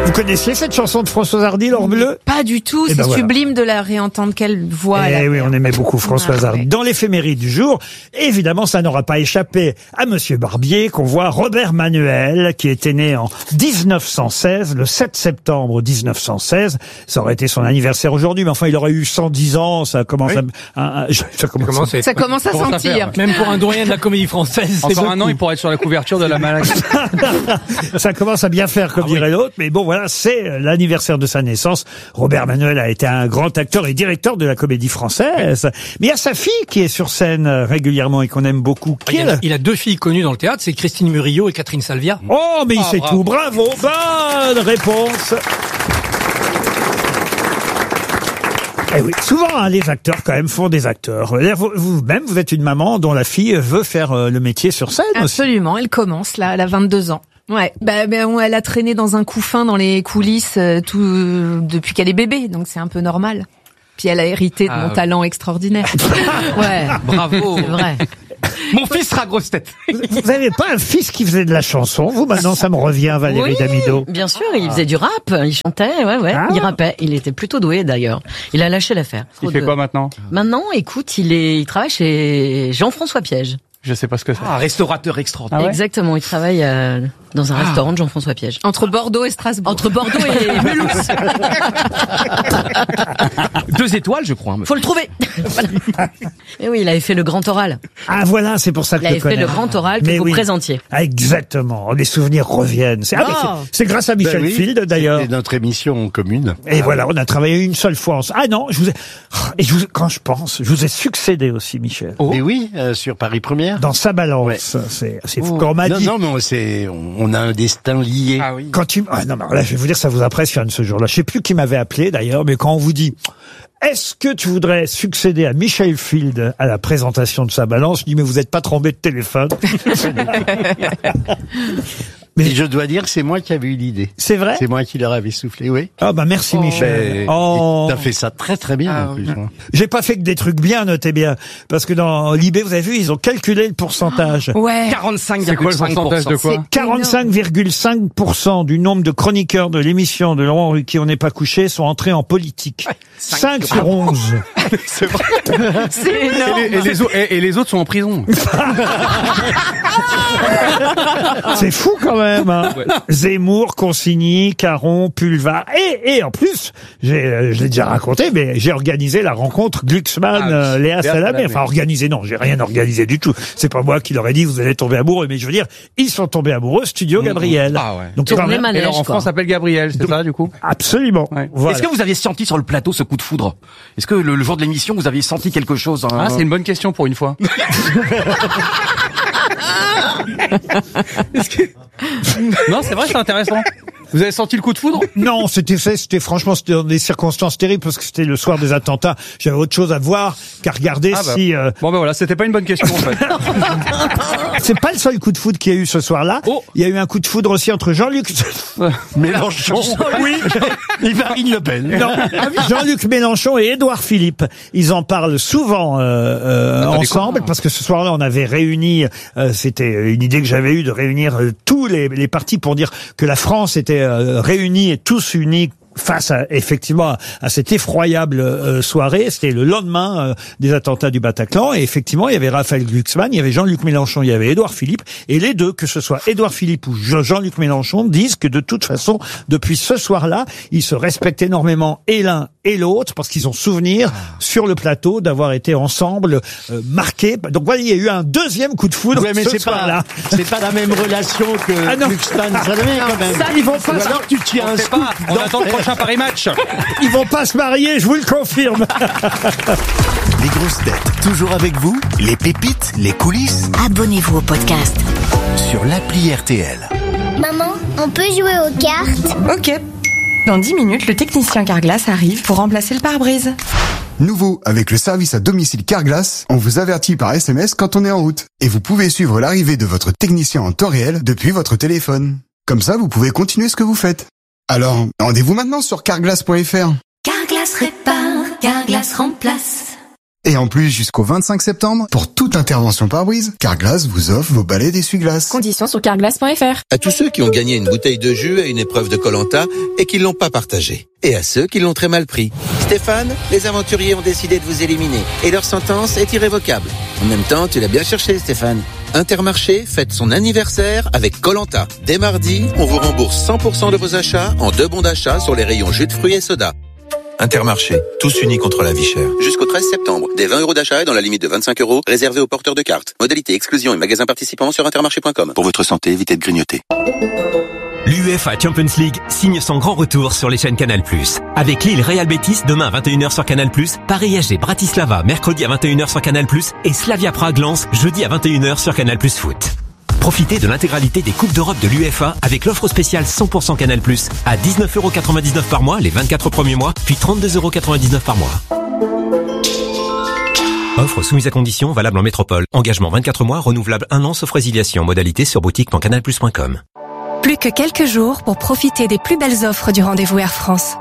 Vous connaissiez cette chanson de Françoise Hardy, L'Or Bleu? Pas du tout, c'est sublime de la réentendre. Quelle voix. Eh oui, on aimait beaucoup Françoise Hardy. Dans l'éphéméride du jour, évidemment, ça n'aura pas échappé à Monsieur Barbier qu'on voit Robert Manuel, qui était né en 1916, le 7 septembre 1916. Ça aurait été son anniversaire aujourd'hui, mais enfin, il aurait eu 110 ans, ça commence ça commence à sentir. Même pour un doyen de la comédie française, encore un an, il pourrait être sur la couverture de la maladie. Ça commence à bien faire, comme dirait l'autre, mais bon, voilà, c'est l'anniversaire de sa naissance. Robert Manuel a été un grand acteur et directeur de la comédie française. Mais il y a sa fille qui est sur scène régulièrement et qu'on aime beaucoup. Il a deux filles connues dans le théâtre, c'est Christine Murillo et Catherine Salvia. Oh, mais il sait tout. Bravo, bonne réponse. Eh oui, souvent, les acteurs, quand même, font des acteurs. Vous-même, vous êtes une maman dont la fille veut faire le métier sur scène. Absolument, aussi. Elle commence, là, elle a 22 ans. Ouais, elle a traîné dans un couffin dans les coulisses depuis qu'elle est bébé, donc c'est un peu normal. Puis elle a hérité de mon talent extraordinaire. Ouais. Bravo. C'est vrai. Mon fils sera grosse tête. Vous n'avez pas un fils qui faisait de la chanson? Vous, maintenant, ça me revient, Valérie Damido. Bien sûr, il faisait du rap, il chantait, il rappait. Il était plutôt doué, d'ailleurs. Il a lâché l'affaire. Il fait quoi maintenant? Maintenant, écoute, il travaille chez Jean-François Piège. Je sais pas ce que c'est. Un restaurateur extraordinaire. Ah ouais? Exactement, il travaille dans un restaurant de Jean-François Piège. Entre Bordeaux et Strasbourg. Entre Bordeaux et Mulhouse. 2 étoiles, je crois. Faut le trouver. Et oui, il avait fait le grand oral. Ah voilà, c'est pour ça que il avait fait le grand oral que vous présentiez. Ah, exactement, les souvenirs reviennent. C'est grâce à Michel Field d'ailleurs. C'était notre émission commune. Et voilà, on a travaillé une seule fois. Ah non, quand je pense, je vous ai succédé aussi, Michel. Oh. Et oui, sur Paris Première. Dans sa balance, c'est fou. Quand on m'a dit. Non, mais on a un destin lié. Ah oui. Non, mais là, je vais vous dire, ça vous impressionne ce jour-là. Je sais plus qui m'avait appelé d'ailleurs, mais quand on vous dit, est-ce que tu voudrais succéder à Michel Field à la présentation de sa balance? Je dis, mais vous n'êtes pas trompé de téléphone. Mais je dois dire que c'est moi qui avais eu l'idée. C'est vrai? C'est moi qui leur avais soufflé, oui. Ah bah merci Michel. T'as fait ça très très bien en plus. J'ai pas fait que des trucs bien, notez bien, parce que dans l'IB, vous avez vu, ils ont calculé le pourcentage. Ouais. 45,5%. C'est quoi le pourcentage de quoi? 45,5% du nombre de chroniqueurs de l'émission de Laurent Ruquier, On n'est pas couché, sont entrés en politique. 5 sur 11. C'est vrai. C'est énorme. Et les autres sont en prison. C'est fou quand même. Hein. Ouais. Zemmour, Consigny, Caron, Pulvar. Et en plus, je l'ai déjà raconté, mais j'ai organisé la rencontre Glucksmann, Léa Salamé. Enfin, organisé, non, j'ai rien organisé du tout. C'est pas moi qui leur ai dit, vous allez tomber amoureux. Mais je veux dire, ils sont tombés amoureux, Studio Gabriel. Ah ouais. Donc, manège, et leur enfant s'appelle Gabriel, c'est ça, du coup? Absolument. Ouais. Voilà. Est-ce que vous aviez senti sur le plateau ce coup de foudre? Est-ce que le jour de l'émission, vous aviez senti quelque chose? Ah, c'est une bonne question pour une fois. Non, c'est vrai, c'est intéressant. Vous avez senti le coup de foudre? Non, c'était dans des circonstances terribles parce que c'était le soir des attentats. J'avais autre chose à voir qu'à regarder si... Bon ben voilà, c'était pas une bonne question en fait. C'est pas le seul coup de foudre qu'il y a eu ce soir-là. Oh. Il y a eu un coup de foudre aussi entre Jean-Luc Mélenchon. Oui. Et Marine Le Pen. Non. Jean-Luc Mélenchon et Édouard Philippe. Ils en parlent souvent ensemble parce que ce soir-là, on avait réuni, c'était une idée que j'avais eue de réunir tous les partis pour dire que la France était réunis et tous unis face effectivement à cette effroyable soirée. C'était le lendemain des attentats du Bataclan et effectivement il y avait Raphaël Glucksmann, il y avait Jean-Luc Mélenchon, il y avait Édouard Philippe et les deux, que ce soit Édouard Philippe ou Jean-Luc Mélenchon, disent que de toute façon depuis ce soir-là ils se respectent énormément et l'un et l'autre parce qu'ils ont souvenir sur le plateau d'avoir été ensemble marqués. Donc voilà, il y a eu un deuxième coup de foudre ce soir-là. C'est pas la même relation que Glucksmann, Salamé quand même. Ça, ils vont pas. Alors tu tiens un scoop. On attend le prochain Paris Match. Ils vont pas se marier, je vous le confirme. Les grosses têtes, toujours avec vous. Les pépites, les coulisses. Abonnez-vous au podcast. Sur l'appli RTL. Maman, on peut jouer aux cartes? Ok. Dans 10 minutes, le technicien Carglass arrive pour remplacer le pare-brise. Nouveau, avec le service à domicile Carglass, on vous avertit par SMS quand on est en route. Et vous pouvez suivre l'arrivée de votre technicien en temps réel depuis votre téléphone. Comme ça, vous pouvez continuer ce que vous faites. Alors, rendez-vous maintenant sur carglass.fr. Carglass répare, Carglass remplace. Et en plus, jusqu'au 25 septembre, pour toute intervention pare-brise, Carglass vous offre vos balais d'essuie-glace. Conditions sur carglass.fr. À tous ceux qui ont gagné une bouteille de jus à une épreuve de Koh-Lanta et qui l'ont pas partagée. Et à ceux qui l'ont très mal pris. Stéphane, les aventuriers ont décidé de vous éliminer et leur sentence est irrévocable. En même temps, tu l'as bien cherché, Stéphane. Intermarché fête son anniversaire avec Koh-Lanta. Dès mardi, on vous rembourse 100% de vos achats en 2 bons d'achat sur les rayons jus de fruits et soda. Intermarché, tous unis contre la vie chère. Jusqu'au 13 septembre, des 20 € d'achat et dans la limite de 25 € réservés aux porteurs de cartes. Modalité exclusion et magasins participants sur intermarché.com. Pour votre santé, évitez de grignoter. L'UEFA Champions League signe son grand retour sur les chaînes Canal+. Avec Lille Real Betis demain à 21h sur Canal+, Paris SG Bratislava mercredi à 21h sur Canal+, et Slavia Prague Lens jeudi à 21h sur Canal+ Foot. Profitez de l'intégralité des Coupes d'Europe de l'UEFA avec l'offre spéciale 100% Canal+, à 19,99€ par mois les 24 premiers mois, puis 32,99€ par mois. Offre soumise à condition, valable en métropole. Engagement 24 mois, renouvelable 1 an, sauf résiliation. Modalité sur boutique.canalplus.com. Plus que quelques jours pour profiter des plus belles offres du rendez-vous Air France.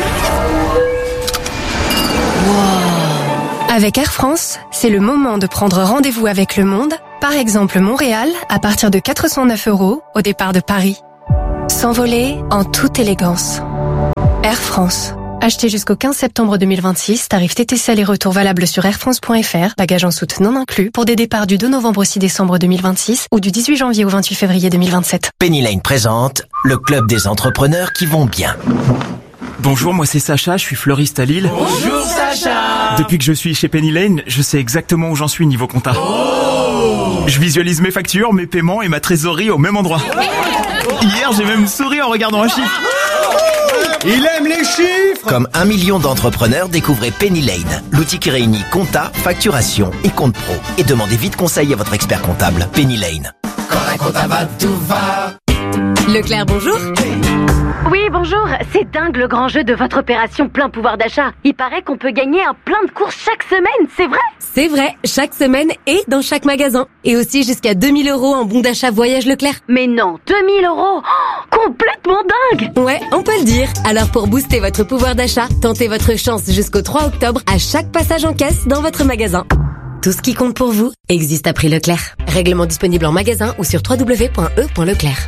Wow. Avec Air France, c'est le moment de prendre rendez-vous avec le monde. Par exemple, Montréal, à partir de 409 € au départ de Paris. S'envoler en toute élégance. Air France. Acheté jusqu'au 15 septembre 2026, tarif TTC aller-retour valable sur airfrance.fr, bagages en soute non inclus, pour des départs du 2 novembre au 6 décembre 2026 ou du 18 janvier au 28 février 2027. Penny Lane présente le club des entrepreneurs qui vont bien. Bonjour, moi c'est Sacha, je suis fleuriste à Lille. Bonjour Sacha. Depuis que je suis chez Penny Lane, je sais exactement où j'en suis niveau compta. Je visualise mes factures, mes paiements et ma trésorerie au même endroit. Hier, j'ai même souri en regardant un chiffre. Il aime les chiffres. Comme 1 million d'entrepreneurs, découvrez Penny Lane, l'outil qui réunit compta, facturation et compte pro. Et demandez vite conseil à votre expert comptable. Penny Lane. Quand la compta va, tout va. Leclerc, bonjour. Oui, bonjour. C'est dingue le grand jeu de votre opération plein pouvoir d'achat. Il paraît qu'on peut gagner un plein de courses chaque semaine, c'est vrai? C'est vrai, chaque semaine et dans chaque magasin. Et aussi jusqu'à 2000 € en bon d'achat voyage Leclerc. Mais non, 2000 €, complètement dingue. Ouais, on peut le dire. Alors pour booster votre pouvoir d'achat, tentez votre chance jusqu'au 3 octobre à chaque passage en caisse dans votre magasin. Tout ce qui compte pour vous existe à prix Leclerc. Règlement disponible en magasin ou sur www.e.leclerc.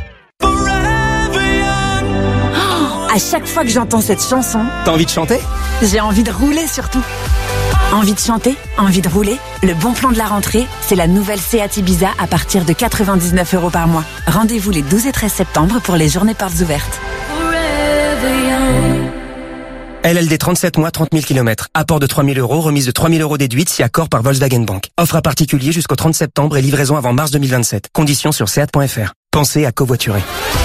À chaque fois que j'entends cette chanson, t'as envie de chanter? J'ai envie de rouler surtout. Envie de chanter? Envie de rouler? Le bon plan de la rentrée, c'est la nouvelle Seat Ibiza à partir de 99 € par mois. Rendez-vous les 12 et 13 septembre pour les journées portes ouvertes. LLD 37 mois, 30 000 km. Apport de 3 000 €, remise de 3 000 € déduite si accord par Volkswagen Bank. Offre à particulier jusqu'au 30 septembre et livraison avant mars 2027. Conditions sur seat.fr. Pensez à covoiturer.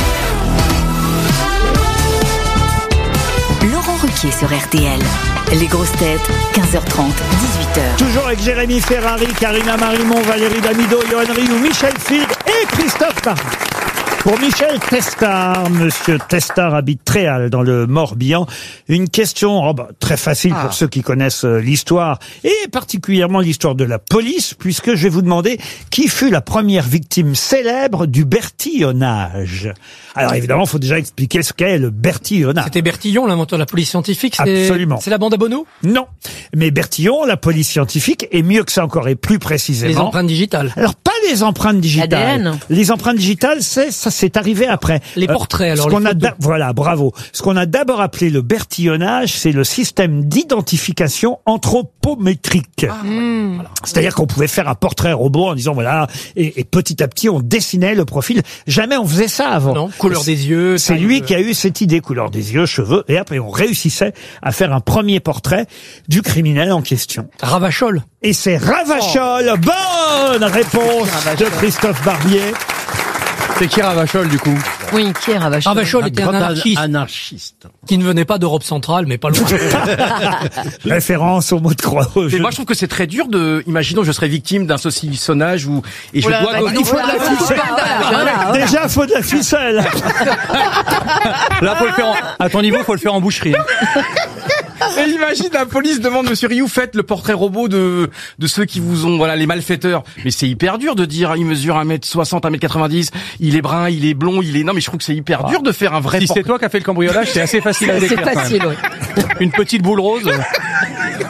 Laurent Ruquier sur RTL. Les grosses têtes, 15h30, 18h. Toujours avec Jérémy Ferrari, Karina Marimon, Valérie Damido, Johan Rioux, Michel Fig et Christophe Barbier. Pour Michel Testard, Monsieur Testard habite Tréal dans le Morbihan. Une question très facile pour ceux qui connaissent l'histoire et particulièrement l'histoire de la police, puisque je vais vous demander qui fut la première victime célèbre du bertillonnage. Alors évidemment, il faut déjà expliquer ce qu'est le bertillonnage. C'était Bertillon, l'inventeur de la police scientifique. Absolument. C'est la bande à Bono? Non, mais Bertillon, la police scientifique, et mieux que ça encore et plus précisément. Les empreintes digitales. Alors pas les empreintes digitales. ADN. Les empreintes digitales, c'est arrivé après. Les portraits, alors. Ce qu'on voilà, bravo. Ce qu'on a d'abord appelé le bertillonnage, c'est le système d'identification anthropométrique. Voilà. C'est-à-dire qu'on pouvait faire un portrait robot en disant voilà, et petit à petit on dessinait le profil. Jamais on faisait ça avant. Non, couleur des yeux. C'est lui qui a eu cette idée, couleur des yeux, cheveux, et après on réussissait à faire un premier portrait du criminel en question. Ravachol. Et c'est Ravachol. Bonne réponse de Christophe Barbier. C'est qui Ravachol, du coup? Oui, qui est Ravachol? Ravachol était un anarchiste. Qui ne venait pas d'Europe centrale, mais pas loin. Référence au mot de croix. Mais moi, je trouve que c'est très dur de, imaginons, je serais victime d'un saucissonnage et je dois... Il faut de la ficelle. Déjà, il faut de la ficelle. Là, faut le faire à ton niveau, faut le faire en boucherie. Et imagine, la police demande, Monsieur Rioux, faites le portrait robot de ceux qui vous ont, les malfaiteurs. Mais c'est hyper dur de dire, il mesure 1m60, 1m90, il est brun, il est blond, non, mais je trouve que c'est hyper dur de faire un vrai portrait. Si c'est toi qui as fait le cambriolage, c'est assez facile à décrire. C'est facile, oui. Une petite boule rose.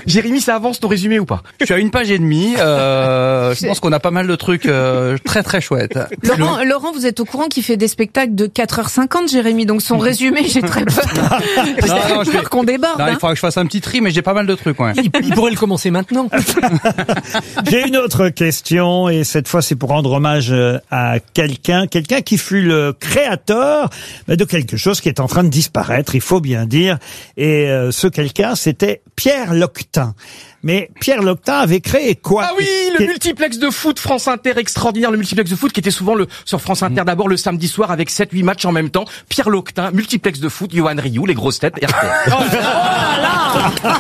Jérémy, ça avance ton résumé ou pas? Je suis à 1 page et demie. Je pense qu'on a pas mal de trucs très très chouettes. Laurent, vous êtes au courant qu'il fait des spectacles de 4h50, Jérémy, donc son résumé, j'ai très peur. J'ai peur qu'on déborde. Il faudra que je fasse un petit tri, mais j'ai pas mal de trucs. Ouais. Il pourrait le commencer maintenant. J'ai une autre question, et cette fois c'est pour rendre hommage à quelqu'un qui fut le créateur de quelque chose qui est en train de disparaître, il faut bien dire. Et ce quelqu'un, c'était Pierre Loctin. Mais Pierre Loctin avait créé quoi? Ah oui, le multiplex de foot France Inter extraordinaire, le multiplex de foot qui était souvent sur France Inter d'abord le samedi soir avec 7-8 matchs en même temps. Pierre Loctin, multiplex de foot, Johan Rioux, les grosses têtes, RTL. Oh là là.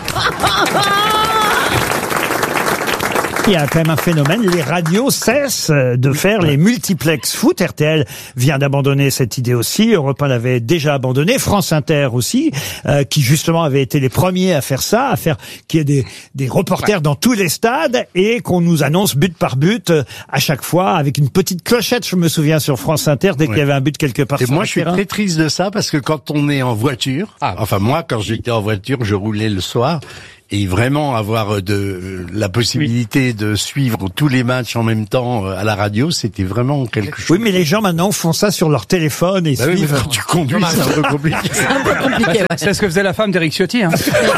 Il y a quand même un phénomène, les radios cessent de faire les multiplex foot. RTL vient d'abandonner cette idée aussi, Europe 1 l'avait déjà abandonné, France Inter aussi, qui justement avait été les premiers à faire ça, à faire qu'il y ait des reporters dans tous les stades et qu'on nous annonce but par but à chaque fois avec une petite clochette, je me souviens, sur France Inter dès qu'il y avait un but quelque part. Et moi je suis très triste de ça parce que quand on est en voiture, enfin moi quand j'étais en voiture, je roulais le soir. Et vraiment avoir la possibilité de suivre tous les matchs en même temps à la radio, c'était vraiment quelque chose. Oui, mais les gens maintenant font ça sur leur téléphone et suivent. Oui, mais quand tu conduis, c'est un peu compliqué. C'est un peu compliqué. C'est ce que faisait la femme d'Éric Ciotti. Hein.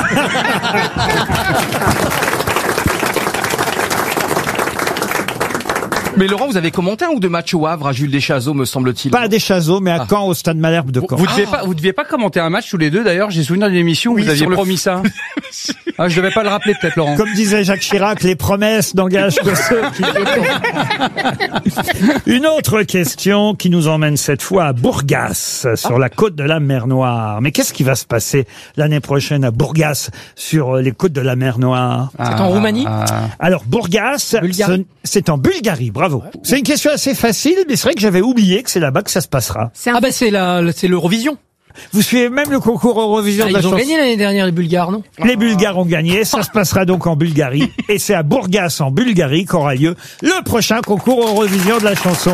Mais Laurent, vous avez commenté un ou deux matchs au Havre à Jules Deschazos, me semble-t-il. Pas à Deschazos, mais à Caen, au Stade Malherbe de Caen. Vous deviez pas commenter un match tous les deux d'ailleurs. J'ai souvenir d'une émission où vous aviez promis ça. Ah, je devais pas le rappeler peut-être, Laurent. Comme disait Jacques Chirac, les promesses n'engagent que ceux qui... Une autre question qui nous emmène cette fois à Bourgas, sur la côte de la mer Noire. Mais qu'est-ce qui va se passer l'année prochaine à Bourgas, sur les côtes de la mer Noire? C'est en Roumanie? Alors, Bourgas, c'est en Bulgarie, bravo. C'est une question assez facile, mais c'est vrai que j'avais oublié que c'est là-bas que ça se passera. C'est l'Eurovision. Vous suivez même le concours Eurovision de la chanson. Ils ont gagné l'année dernière, les Bulgares, non? Les Bulgares ont gagné, ça se passera donc en Bulgarie. Et c'est à Bourgas, en Bulgarie, qu'aura lieu le prochain concours Eurovision de la chanson.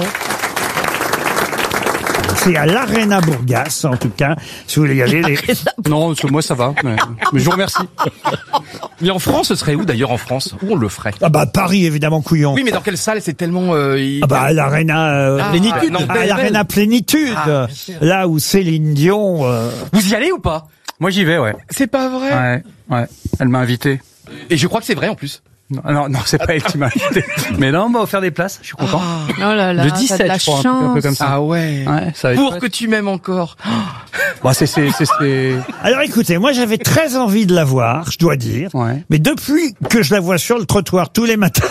C'est à l'Arena Bourgas, en tout cas, si vous voulez y aller. Non, moi ça va, mais je vous remercie. Mais en France, ce serait où d'ailleurs en France? Où on le ferait? Ah bah Paris, évidemment, couillon. Oui, mais dans quelle salle? C'est tellement... Ah bah à l'Arena Plénitude. À l'Arena Plénitude, là où Céline Dion... Vous y allez ou pas? Moi j'y vais, ouais. C'est pas vrai? Ouais. Elle m'a invité. Et je crois que c'est vrai en plus. Non, c'est pas elle qui m'a invité. Mais non, on m'a offert des places, je suis content. Oh là là, le 17, je crois, un peu comme ça. Ah ouais. Ça va être Pour chouette. que tu m'aimes encore. Bah, c'est... Alors écoutez, moi j'avais très envie de la voir, je dois dire. Ouais. Mais depuis que je la vois sur le trottoir tous les matins...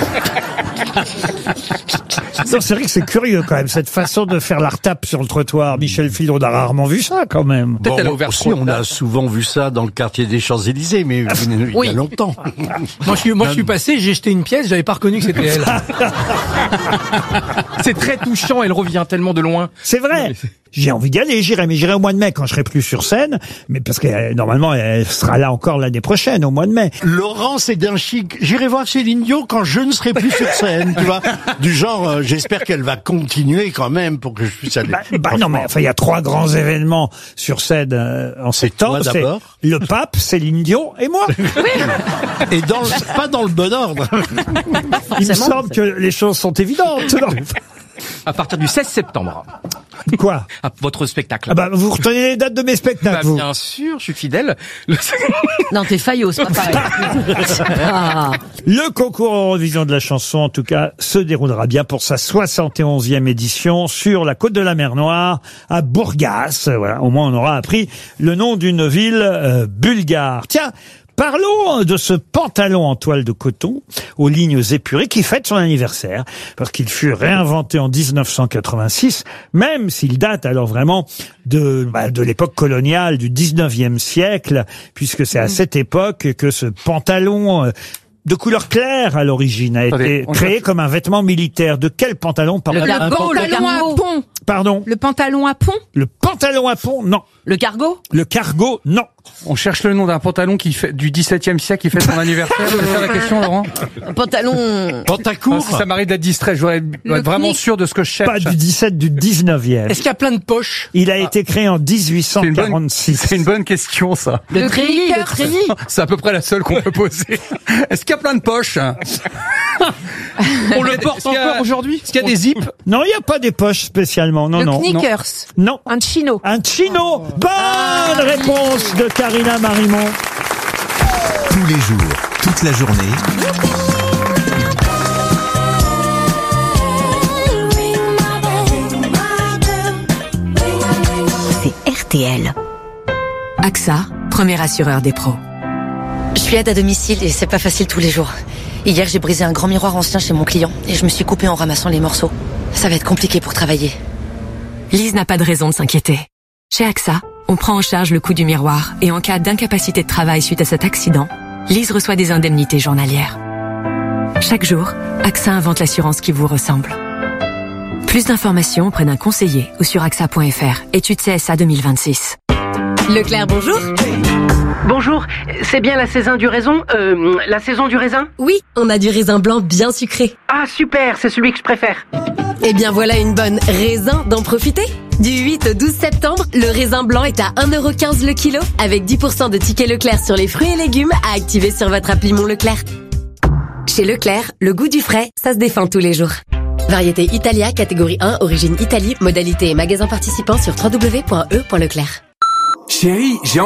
Non, c'est vrai que c'est curieux quand même, cette façon de faire la retape sur le trottoir. Michel Fillon, on a rarement vu ça quand même. Bon, aussi, on a souvent vu ça dans le quartier des Champs-Élysées, mais il y a longtemps. Moi, je suis passé, j'ai jeté une pièce, j'avais pas reconnu que c'était elle. C'est très touchant, elle revient tellement de loin. C'est vrai. J'ai envie d'y aller, j'irai, mais j'irai au mois de mai quand je serai plus sur scène, mais parce que normalement elle sera là encore l'année prochaine, au mois de mai. Laurent, c'est d'un chic. J'irai voir Céline Dion quand je ne serai plus sur scène, tu vois. Du genre, j'espère qu'elle va continuer quand même pour que je puisse aller. Non, mais enfin, il y a 3 grands événements sur scène en septembre. Toi, d'abord. C'est le pape, Céline Dion et moi. Et pas dans le bon ordre. Il me semble que les choses sont évidentes. Non. À partir du 16 septembre. Quoi? Votre spectacle. Ah bah, vous retenez les dates de mes spectacles, vous. Bien sûr, je suis fidèle. Non, t'es faillot, c'est pas pareil. Le concours Eurovision de la chanson, en tout cas, se déroulera bien pour sa 71e édition sur la côte de la mer Noire, à Bourgas. Voilà, au moins on aura appris le nom d'une ville bulgare. Tiens, parlons de ce pantalon en toile de coton aux lignes épurées qui fête son anniversaire parce qu'il fut réinventé en 1986, même s'il date alors vraiment de l'époque coloniale du 19e siècle, puisque c'est à cette époque que ce pantalon de couleur claire à l'origine a été créé comme un vêtement militaire. De quel pantalon parle-t-on? Le pantalon à pont. Pardon? Le pantalon à pont? Le pantalon à pont, non. Le cargo? Le cargo, non. On cherche le nom d'un pantalon qui fait du 17e siècle qui fait son anniversaire. C'est ça la question, Laurent? Un pantalon... Pantacourt. Si ça m'arrive d'être distrait, je dois être vraiment sûr de ce que je cherche. Pas du 17, du 19e. Est-ce qu'il y a plein de poches? Il a été créé en 1846. C'est une bonne question, ça. Le treillis. C'est à peu près la seule qu'on peut poser. Est-ce qu'il y a plein de poches? On le porte encore aujourd'hui? Est-ce qu'il y a des zips? Non, il n'y a pas des poches spécialement. Non, Le non. Knickers. Non. Un chino. Un chino. Bonne réponse de Karina Marimont. Tous les jours, toute la journée. C'est RTL. AXA, premier assureur des pros. Je suis aide à domicile et c'est pas facile tous les jours. Hier, j'ai brisé un grand miroir ancien chez mon client et je me suis coupée en ramassant les morceaux. Ça va être compliqué pour travailler. Lise n'a pas de raison de s'inquiéter. Chez AXA, on prend en charge le coût du miroir et en cas d'incapacité de travail suite à cet accident, Lise reçoit des indemnités journalières. Chaque jour, AXA invente l'assurance qui vous ressemble. Plus d'informations auprès d'un conseiller ou sur AXA.fr. Étude CSA 2026. Leclerc, bonjour. Bonjour, c'est bien la saison du raisin la saison du raisin? Oui, on a du raisin blanc bien sucré. Ah super, c'est celui que je préfère. Eh bien voilà une bonne raisin d'en profiter. Du 8 au 12 septembre, le raisin blanc est à 1,15€ le kilo, avec 10% de tickets Leclerc sur les fruits et légumes à activer sur votre appli Mon Leclerc. Chez Leclerc, le goût du frais, ça se défend tous les jours. Variété Italia, catégorie 1, origine Italie, modalité et magasin participant sur www.e.leclerc. Chérie, j'ai